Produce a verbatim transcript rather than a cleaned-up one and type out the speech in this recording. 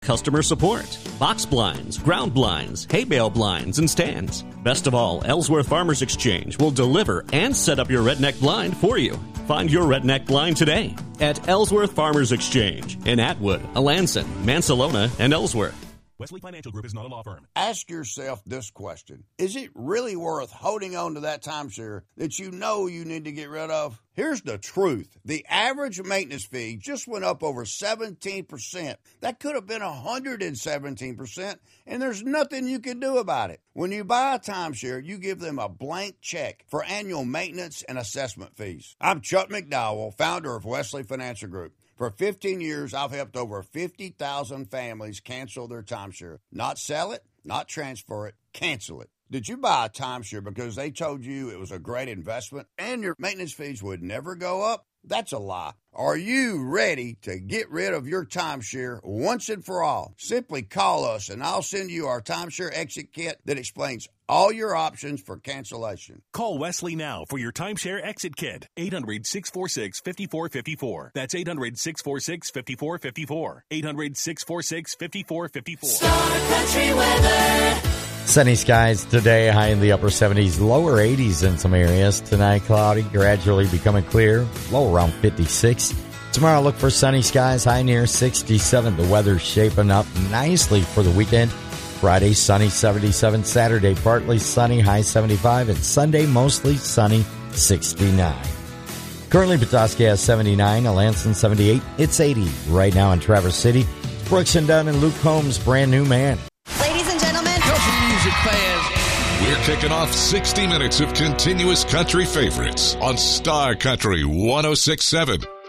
customer support, box blinds, ground blinds, hay bale blinds, and stands. Best of all, Ellsworth Farmers Exchange will deliver and set up your redneck blind for you. Find your redneck blind today at Ellsworth Farmers Exchange in Atwood, Alanson, Mansalona, and Ellsworth. Wesley Financial Group is not a law firm. Ask yourself this question. Is it really worth holding on to that timeshare that you know you need to get rid of? Here's the truth. The average maintenance fee just went up over seventeen percent. That could have been one hundred seventeen percent, and there's nothing you can do about it. When you buy a timeshare, you give them a blank check for annual maintenance and assessment fees. I'm Chuck McDowell, founder of Wesley Financial Group. For fifteen years, I've helped over fifty thousand families cancel their timeshare. Not sell it, not transfer it, cancel it. Did you buy a timeshare because they told you it was a great investment and your maintenance fees would never go up? That's a lie. Are you ready to get rid of your timeshare once and for all? Simply call us and I'll send you our timeshare exit kit that explains all your options for cancellation. Call Wesley now for your timeshare exit kit. eight hundred, six four six, five four five four. That's eight hundred, six four six, five four five four. eight hundred, six four six, five four five four. Star Country weather. Sunny skies today, high in the upper seventies, lower eighties in some areas. Tonight, cloudy, gradually becoming clear, low around fifty-six. Tomorrow, look for sunny skies, high near sixty-seven. The weather's shaping up nicely for the weekend. Friday, sunny, seventy-seven. Saturday, partly sunny, high seventy-five. And Sunday, mostly sunny, sixty-nine. Currently, Petoskey has seventy-nine, Alanson seventy-eight. It's eighty right now in Traverse City. Brooks and Dunn and Luke Combs, Brand New Man. Music fans. We're kicking off sixty minutes of continuous country favorites on Star Country one oh six point seven.